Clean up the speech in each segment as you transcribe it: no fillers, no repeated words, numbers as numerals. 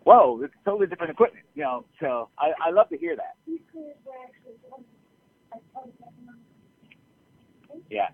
whoa, it's totally different equipment, So I love to hear that. Yeah.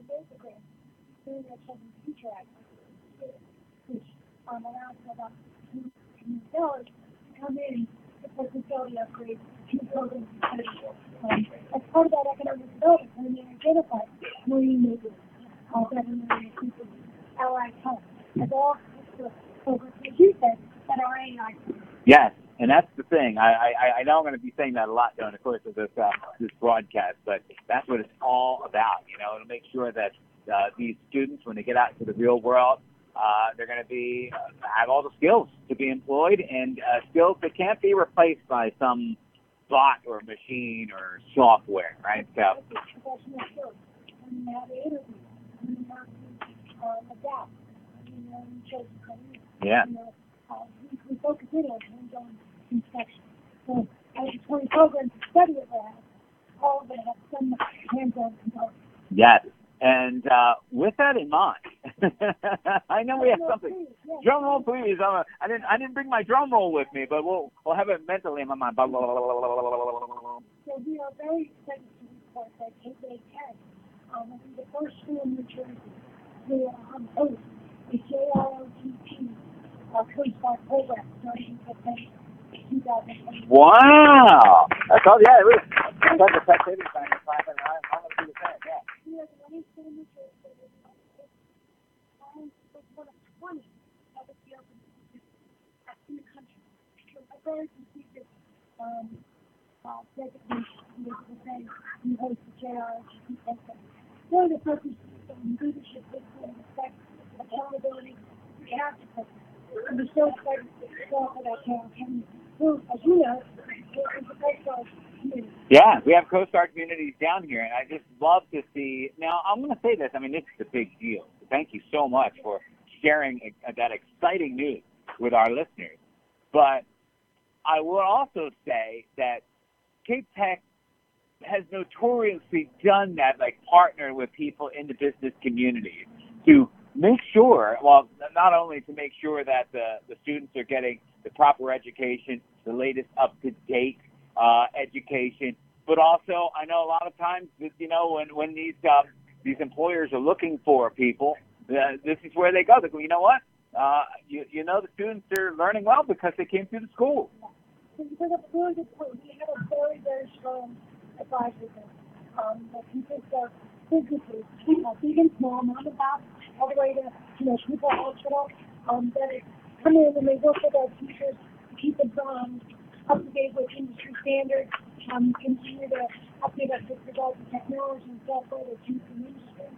Allows for about $2 to come in for facility upgrades to programs. As part of that economic development, we identified marine movement, veterinary people, allied health, as all programs that are AI. Yes, and that's the thing. I know I'm going to be saying that a lot during the course of this broadcast, but that's what it's all about, to make sure that these students, when they get out into the real world, they're going to have all the skills to be employed, and skills that can't be replaced by some bot or machine or software, right? So. Yeah. We focus in on hands-on inspection. So, as 20 programs to study it, all of it have some hands-on components. Yes. And with that in mind, I know we have something. Drum roll, please. I didn't bring my drum roll with me, but we'll have it mentally in my mind. So we are very excited to report that K-10 will be the first school in New Jersey to host a JROTP Coast Guard program starting in 2020. Wow! That's all. Yeah, it was. That's the taxation sign. I'm going to do the same. Yeah. We are the only school in New Jersey that is one of 20 public fields in the country. So a very prestigious designation. We're saying we host the JROTP program. One of the purposes of leadership, discipline, respect, accountability, we have to focus. And we're so excited to talk about K-10. Who, as you know, is the Coast Guard community. Yeah, we have Coast Guard communities down here, and I just love to see. Now, I'm going to say this. I mean, this is a big deal. Thank you so much for sharing that exciting news with our listeners. But I will also say that Cape Tech has notoriously done that, like partner with people in the business community to make sure, well, not only to make sure that the students are getting the proper education, the latest up-to-date education, but also I know a lot of times, when these employers are looking for people, this is where they go. They go, you know what? The students are learning well because they came through the school. Because of really good point, we have a very, very strong advisory group that consists of businesses, big and small, mom and pop, all the way to people hospital that come in and they work with our teachers to keep them up to date with industry standards, continue to update us with regard to technology and software that's used in the industry.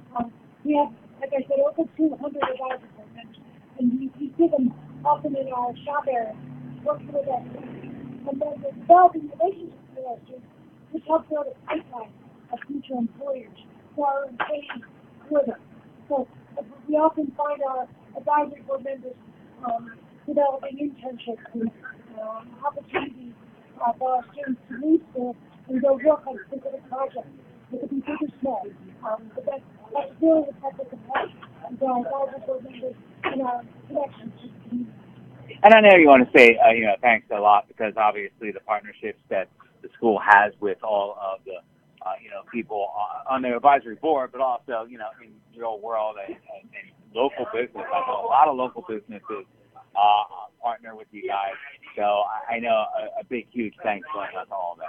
We have, like I said, over 200 advisor programs, and we see them often in our shop area, working with us. And then we're developing relationships with our students, which helps build a pipeline of future employers who are employees with us. So we often find our advisory board members developing internships and opportunities for our students to leave school and go work on specific projects. It could be big or small. But that's really the type of support of our advisory board members and our connections to the community. And I know you want to say, thanks a lot, because obviously the partnerships that the school has with all of the, people on the advisory board, but also, in the real world and local business. I know a lot of local businesses partner with you guys. So I know a big, huge thanks going out to all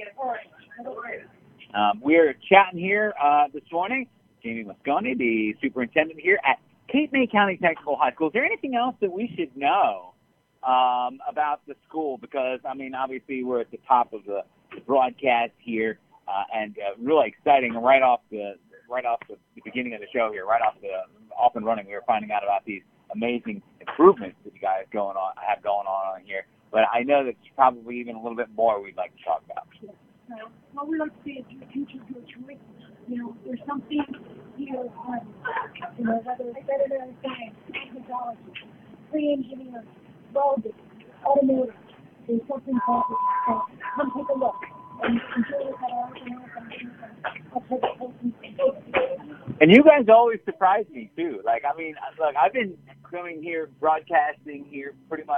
that. We're chatting here this morning. Jamie Mosconi, the superintendent here at Cape May County Technical High School. Is there anything else that we should know about the school? Because, obviously we're at the top of the broadcast here, and really exciting right off the beginning of the show here, right off and running. We were finding out about these amazing improvements that you guys have going on here. But I know that there's probably even a little bit more we'd like to talk about. What we like to say is your future is your choice. There's something here, whether it's veterinary science, technology, pre-engineering, welding, automotive, there's something called it. So come take a look. And you guys always surprise me too. I've been coming here, broadcasting here pretty much